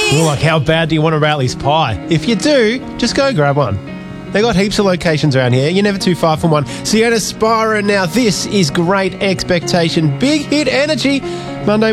You're like, how bad do you want a Rowley's pie? If you do, just go grab one. They got heaps of locations around here. You're never too far from one. Sienna Spira now. This is Great Expectation. Big hit energy. Monday